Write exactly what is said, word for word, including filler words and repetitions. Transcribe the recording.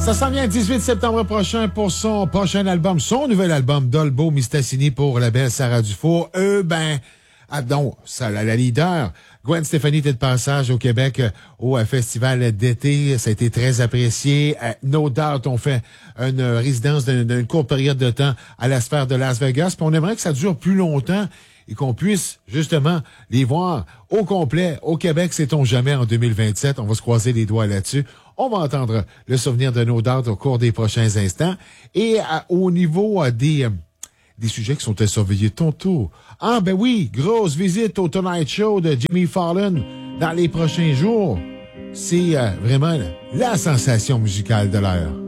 Ça s'en vient le dix-huit septembre prochain pour son prochain album, son nouvel album, Dolbo Mistassini pour la belle Sarah Dufour. Eux, ben, ah non, ça, la, la leader, Gwen Stefani était de passage au Québec euh, au euh, festival d'été. Ça a été très apprécié. Euh, No Doubt ont fait une euh, résidence d'une, d'une courte période de temps à la sphère de Las Vegas. Puis on aimerait que ça dure plus longtemps et qu'on puisse justement les voir au complet au Québec, sait-on jamais, en deux mille vingt-sept. On va se croiser les doigts là-dessus. On va entendre le souvenir de No Doubt au cours des prochains instants. Et à, au niveau euh, des... Euh, des sujets qui sont à surveiller tantôt. Ah, ben oui, grosse visite au Tonight Show de Jimmy Fallon dans les prochains jours. C'est euh, vraiment la sensation musicale de l'heure.